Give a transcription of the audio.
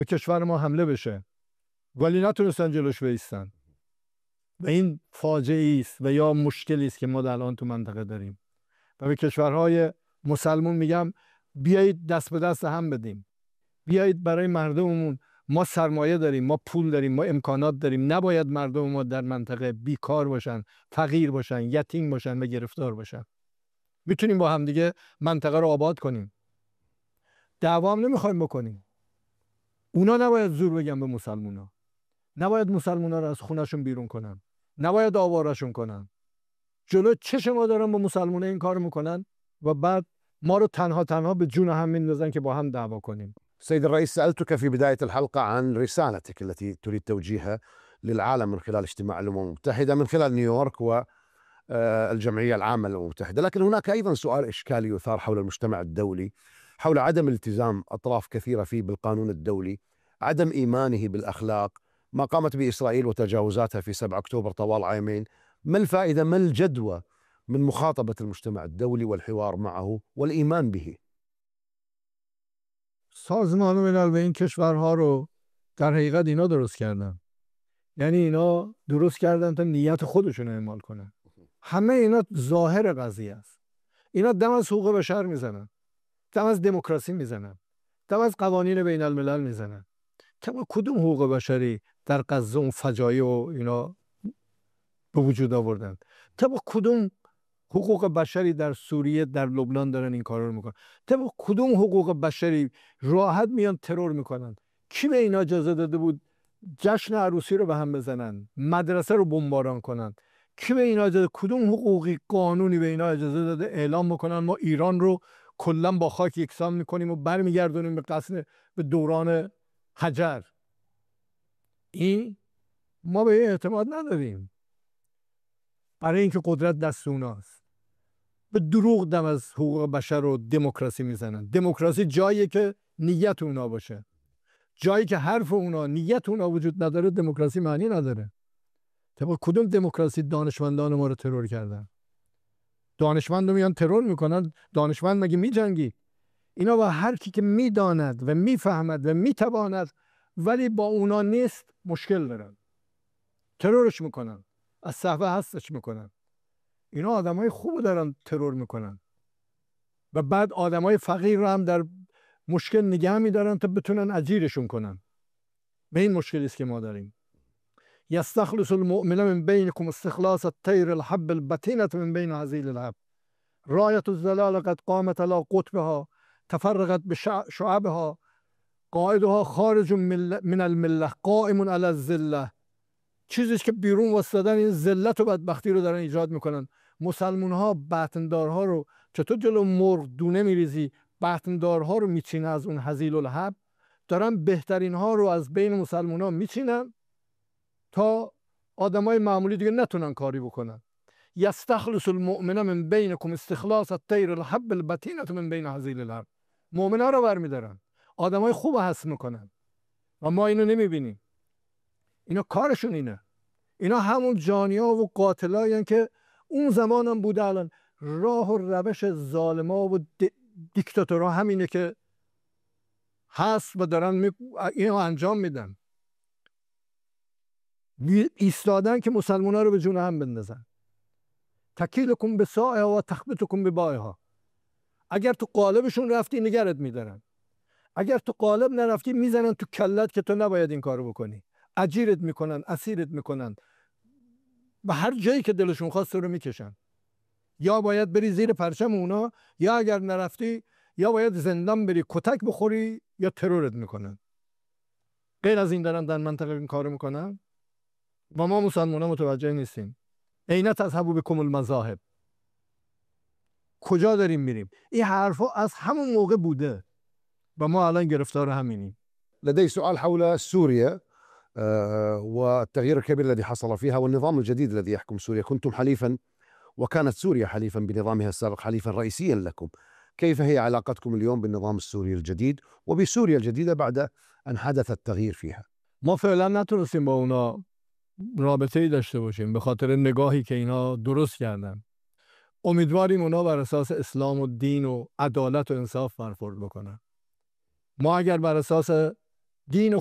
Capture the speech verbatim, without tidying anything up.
به کشور ما حمله بشه، ولی نتونستن جلوش بایستن. و این فاجعه است و یا مشکلی است که ما الان تو منطقه داریم. و به کشورهای مسلمان میگم بیایید دست به دست هم بدیم، بیایید برای مردممون، ما سرمایه داریم، ما پول داریم، ما امکانات داریم، نباید مردم ما در منطقه بیکار باشن، فقیر باشن، یتیم باشن و گرفتار باشن. میتونیم با هم دیگه منطقه رو آباد کنیم. دعوا هم نمیخوایم بکنیم. اونا نباید زور بگن به مسلمونا، نباید مسلمونا رو از خونشون بیرون کنن، نباید آوارشون کنن. جلو چشم ما دارن با مسلمونا این کار میکنن و بعد ما رو تنها تنها به جون هم میندازن که با هم دعوا کنیم. سيد الرئيس، سألتك في بداية الحلقة عن رسالتك التي تريد توجيهها للعالم من خلال اجتماع الأمم المتحدة، من خلال نيويورك والجمعية العامة للأمم المتحدة، لكن هناك أيضا سؤال إشكالي يثار حول المجتمع الدولي، حول عدم التزام أطراف كثيرة فيه بالقانون الدولي، عدم إيمانه بالأخلاق، ما قامت به إسرائيل وتجاوزاتها في سبعة أكتوبر طوال عامين. ما الفائدة، ما الجدوى من مخاطبة المجتمع الدولي والحوار معه والإيمان به؟ سازمان ملل به این کشورها رو در حقیقت اینا درست کردن. یعنی اینا درست کردن تا نیت خودشون رو اعمال کنن. همه اینا ظاهر قضیه است. اینا دم از حقوق بشر میزنن، دم از دموکراسی میزنن، دم از قوانین بین الملل میزنن. طبعا کدوم حقوق بشری در غزه اون فجایع و اینا به وجود آوردن؟ طبعا کدوم حقوق بشری در سوریه، در لبنان دارن این کارا رو میکنن؟ طبعا کدوم حقوق بشری راحت میان ترور میکنن؟ کی به اینا اجازه داده بود جشن عروسی رو به هم بزنن، مدرسه رو بمباران کنن؟ کی به اینا اجازه، کدوم حقوقی قانونی به اینا اجازه داده اعلام بکنن ما ایران رو کلا با خاک یکسان میکنیم و برمیگردونیم به قصد به دوران حجر؟ این ما به این اعتماد نداریم، برای اینکه قدرت دست اوناست. به دروغ دم از حقوق بشر و دموکراسی میزنن. دموکراسی جایی که نیت اونا باشه، جایی که حرف اونا، نیت اونا وجود نداره، دموکراسی معنی نداره. طبعا کدوم دموکراسی دانشمندان ما رو ترور کردن؟ دانشمند رو میان ترور میکنن. دانشمند مگه میجنگی؟ اینا با هر کی که میداند و میفهمد و میتواند ولی با اونا نیست مشکل دارن، ترورش میکنن، از صحبه هستش میکنن. اینا آدمای خوب دارن ترور میکنن و بعد آدمای فقیر رو هم در مشکل نگه میدارن تا بتونن اجیرشون کنن. به این مشکلی است که ما داریم. یستخلص المؤمن من بینکم استخلاص الطیر الحب البطینة من بین هذیل الحب، رایة الزلال قد قامت على قطبها تفرقت بشعبها، قائدها خارج من المله قائم علی الذله. چیزیش که بیرون واسطادن این ذلت و بدبختی رو دارن ایجاد میکنن. مسلمون ها بطندارها رو چطور جلو مرغ دونه میریزی، بطندارها رو میچینه از اون هزیل الحب، دارن بهترین ها رو از بین مسلمون ها میچینن تا آدمای معمولی دیگه نتونن کاری بکنن. یستخلص المؤمن من بینکم استخلاص الطیر الحب البطینة من بین هزیل الحب. مؤمنا رو برمیدارن، آدمای خوب هست میکنن و ما اینو نمیبینیم. اینا کارشون اینه. اینا همون جانیا و قاتلایین که اون زمان هم بوده. الان راه و روش ظالما و دیکتاتورها همینه که هست و دارن می... اینو انجام میدن. ایستادن که مسلمان ها رو به جون هم بندازن. تکیلکم به ساعها و تخبتکم به بایها. اگر تو قالبشون رفتی نگرت میدارن، اگر تو قالب نرفتی میزنن تو کلت که تو نباید این کارو بکنی، اجیرت میکنن، اسیرت میکنن و هر جایی که دلشون خواست رو میکشن. یا باید بری زیر پرچم اونا، یا اگر نرفتی یا باید زندان بری کتک بخوری یا ترورت میکنن. غیر از این دارن در منطقه این کارو میکنن و ما مسلمانان متوجه نیستیم. عین تذهبوا بکم المذاهب. کجا داریم میریم؟ این حرفا از همون موقع بوده و ما الان گرفتار همینیم. لدي سؤال حول سوريا والتغيير الكبير الذي حصل فيها والنظام الجديد الذي يحكم سوريا. كنتم حليفا وكانت سوريا حليفا بنظامها السابق، حليفا رئيسيا لكم. كيف هي علاقتكم اليوم بالنظام السوري الجديد وبسوريا الجديدة بعد أن حدث التغيير فيها؟ ما فعلا نتونستیم با اونا رابطه‌ای داشته باشیم به خاطر نگاهی که اینا درست کردن. امیدواریم اونا بر اساس اسلام و دین و عدالت و انصاف برخورد بکنن. ما اگر بر اساس دین